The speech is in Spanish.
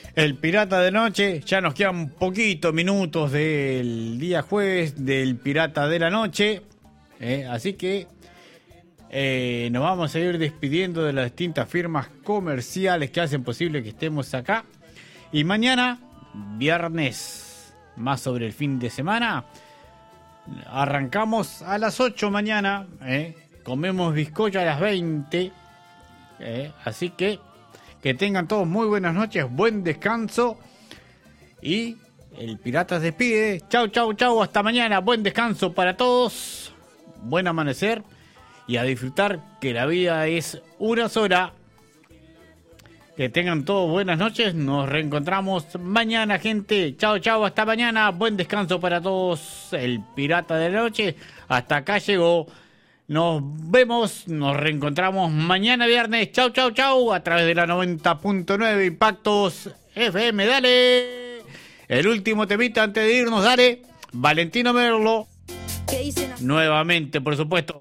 El Pirata de Noche. Ya nos quedan poquitos minutos del día jueves del Pirata de la Noche. Así que nos vamos a ir despidiendo de las distintas firmas comerciales que hacen posible que estemos acá. Y mañana, viernes, más sobre el fin de semana, arrancamos a las 8 mañana. Comemos bizcocho a las 20. Así que tengan todos muy buenas noches, buen descanso. Y el Pirata se despide. Chau, chau, chau, hasta mañana. Buen descanso para todos. Buen amanecer. Y a disfrutar que la vida es una sola. Que tengan todos buenas noches. Nos reencontramos mañana, gente. Chau, chau, hasta mañana. Buen descanso para todos. El Pirata de la Noche hasta acá llegó. Nos vemos, nos reencontramos mañana viernes. Chau, chau, chau. A través de la 90.9 Impactos FM. Dale. El último temita antes de irnos, dale. Valentino Merlo. Nuevamente, por supuesto.